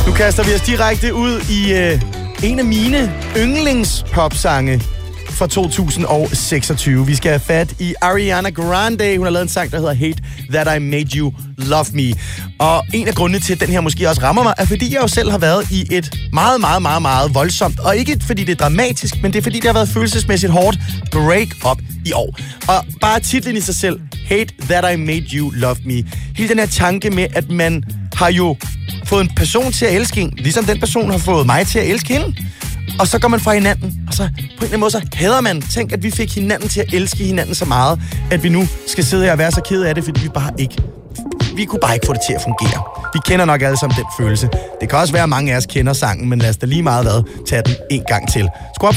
Nu kaster vi os direkte ud i en af mine yndlingspopsange fra 2026. Vi skal have fat i Ariana Grande. Hun har lavet en sang, der hedder Hate That I Made You Love Me. Og en af grundene til, at den her måske også rammer mig, er fordi jeg jo selv har været i et meget voldsomt, og ikke fordi det er dramatisk, men det er fordi, det har været følelsesmæssigt hårdt break-up i år. Og bare titlen i sig selv, Hate That I Made You Love Me. Hele den her tanke med, at man har jo fået en person til at elske en, ligesom den person har fået mig til at elske hende. Og så går man fra hinanden, og så på en eller anden måde, så hader man. Tænk, at vi fik hinanden til at elske hinanden så meget, at vi nu skal sidde her og være så kede af det, fordi vi kunne bare ikke få det til at fungere. Vi kender nok alle sammen den følelse. Det kan også være, at mange af os kender sangen, men lad os da lige meget tage den en gang til. Skru op